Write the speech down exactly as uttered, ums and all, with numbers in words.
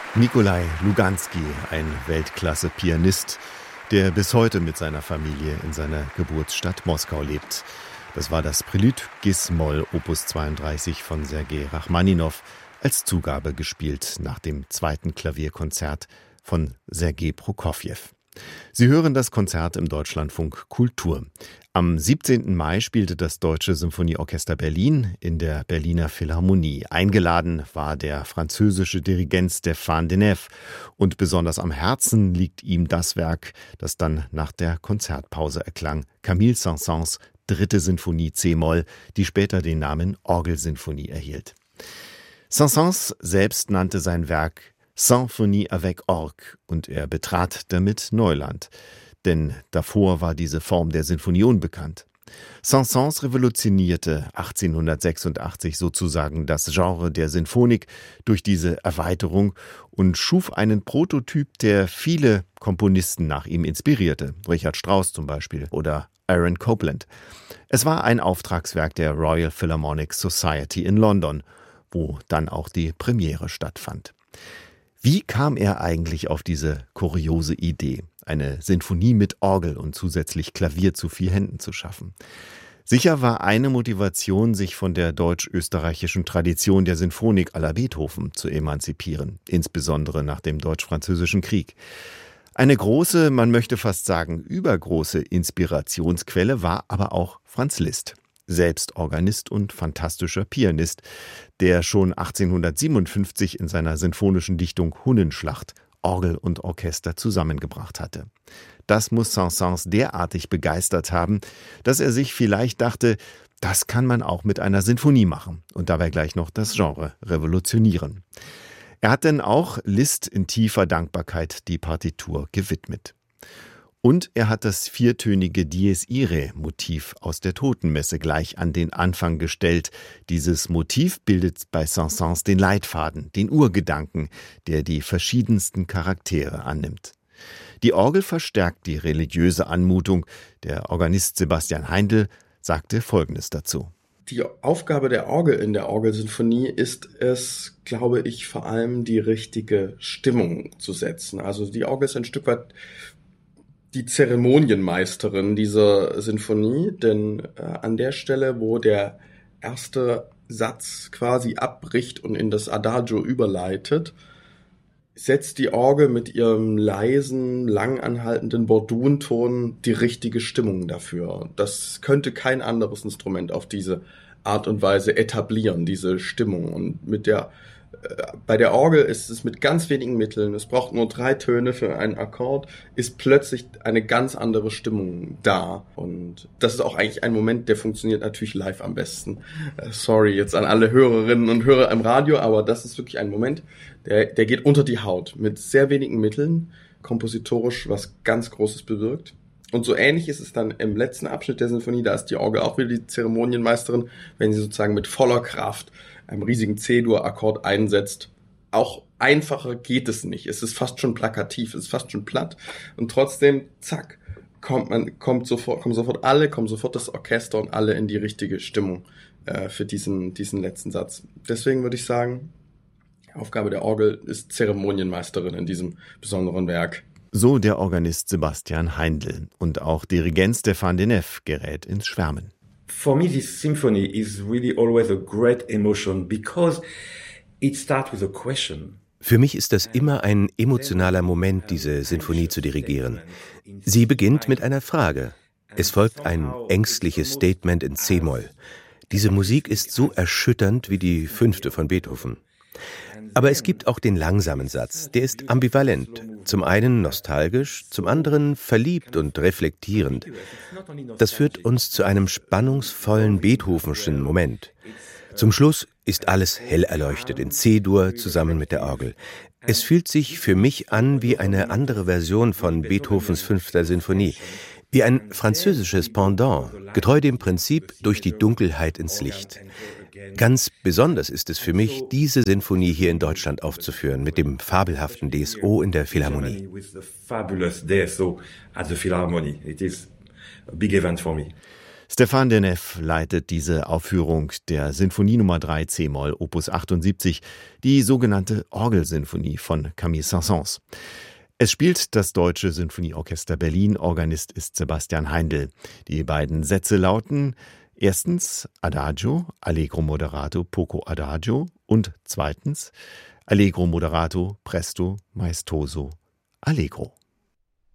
Nikolai Luganski, ein Weltklasse-Pianist, der bis heute mit seiner Familie in seiner Geburtsstadt Moskau lebt. Das war das Prälude Gis-Moll Opus zweiunddreißig von Sergei Rachmaninow, als Zugabe gespielt nach dem zweiten Klavierkonzert von Sergei Prokofjew. Sie hören das Konzert im Deutschlandfunk Kultur. Am siebzehnten Mai spielte das Deutsche Symphonieorchester Berlin in der Berliner Philharmonie. Eingeladen war der französische Dirigent Stéphane Denève. Und besonders am Herzen liegt ihm das Werk, das dann nach der Konzertpause erklang. Camille Saint-Saëns dritte Sinfonie C-Moll, die später den Namen Orgelsinfonie erhielt. Saint-Saëns selbst nannte sein Werk Symphonie avec Orgue und er betrat damit Neuland. Denn davor war diese Form der Sinfonie unbekannt. Saint-Saëns revolutionierte achtzehnhundertsechsundachtzig sozusagen das Genre der Sinfonik durch diese Erweiterung und schuf einen Prototyp, der viele Komponisten nach ihm inspirierte. Richard Strauss zum Beispiel oder Aaron Copland. Es war ein Auftragswerk der Royal Philharmonic Society in London, wo dann auch die Premiere stattfand. Wie kam er eigentlich auf diese kuriose Idee, eine Sinfonie mit Orgel und zusätzlich Klavier zu vier Händen zu schaffen? Sicher war eine Motivation, sich von der deutsch-österreichischen Tradition der Sinfonik à la Beethoven zu emanzipieren, insbesondere nach dem Deutsch-Französischen Krieg. Eine große, man möchte fast sagen übergroße Inspirationsquelle war aber auch Franz Liszt. Selbst Organist und fantastischer Pianist, der schon achtzehnhundertsiebenundfünfzig in seiner sinfonischen Dichtung Hunnenschlacht Orgel und Orchester zusammengebracht hatte. Das muss Saint-Saëns derartig begeistert haben, dass er sich vielleicht dachte, das kann man auch mit einer Sinfonie machen und dabei gleich noch das Genre revolutionieren. Er hat denn auch Liszt in tiefer Dankbarkeit die Partitur gewidmet. Und er hat das viertönige Dies Irae-Motiv aus der Totenmesse gleich an den Anfang gestellt. Dieses Motiv bildet bei Saint-Saëns den Leitfaden, den Urgedanken, der die verschiedensten Charaktere annimmt. Die Orgel verstärkt die religiöse Anmutung. Der Organist Sebastian Heindl sagte Folgendes dazu. Die Aufgabe der Orgel in der Orgelsinfonie ist es, glaube ich, vor allem die richtige Stimmung zu setzen. Also die Orgel ist ein Stück weit die Zeremonienmeisterin dieser Sinfonie, denn äh, an der Stelle, wo der erste Satz quasi abbricht und in das Adagio überleitet, setzt die Orgel mit ihrem leisen, lang anhaltenden Bordunton die richtige Stimmung dafür. Das könnte kein anderes Instrument auf diese Art und Weise etablieren, diese Stimmung. Und mit der Bei der Orgel ist es mit ganz wenigen Mitteln, es braucht nur drei Töne für einen Akkord, ist plötzlich eine ganz andere Stimmung da. Und das ist auch eigentlich ein Moment, der funktioniert natürlich live am besten. Sorry jetzt an alle Hörerinnen und Hörer im Radio, aber das ist wirklich ein Moment, der, der geht unter die Haut mit sehr wenigen Mitteln, kompositorisch was ganz Großes bewirkt. Und so ähnlich ist es dann im letzten Abschnitt der Sinfonie, da ist die Orgel auch wieder die Zeremonienmeisterin, wenn sie sozusagen mit voller Kraft einem riesigen C-Dur-Akkord einsetzt. Auch einfacher geht es nicht. Es ist fast schon plakativ, es ist fast schon platt. Und trotzdem, zack, kommt man, kommt sofort, kommen sofort alle, kommt sofort das Orchester und alle in die richtige Stimmung äh, für diesen, diesen letzten Satz. Deswegen würde ich sagen, Aufgabe der Orgel ist Zeremonienmeisterin in diesem besonderen Werk. So der Organist Sebastian Heindl. Und auch Dirigent Stéphane Denève gerät ins Schwärmen. For me, this symphony is really always a great emotion because it starts with a question. Für mich ist das immer ein emotionaler Moment, diese Sinfonie zu dirigieren. Sie beginnt mit einer Frage. Es folgt ein ängstliches Statement in C-Moll. Diese Musik ist so erschütternd wie die fünfte von Beethoven. Aber es gibt auch den langsamen Satz, der ist ambivalent. Zum einen nostalgisch, zum anderen verliebt und reflektierend. Das führt uns zu einem spannungsvollen Beethovenschen Moment. Zum Schluss ist alles hell erleuchtet in C-Dur zusammen mit der Orgel. Es fühlt sich für mich an wie eine andere Version von Beethovens fünfter Sinfonie, wie ein französisches Pendant, getreu dem Prinzip durch die Dunkelheit ins Licht. Ganz besonders ist es für mich, diese Sinfonie hier in Deutschland aufzuführen, mit dem fabelhaften D S O in der Philharmonie. Stéphane Denef leitet diese Aufführung der Sinfonie Nummer drei c-Moll Opus achtundsiebzig, die sogenannte Orgelsinfonie von Camille Saint-Saëns. Es spielt das Deutsche Sinfonieorchester Berlin, Organist ist Sebastian Heindl. Die beiden Sätze lauten erstens Adagio, Allegro moderato, poco adagio und zweitens Allegro moderato, presto, maestoso, allegro.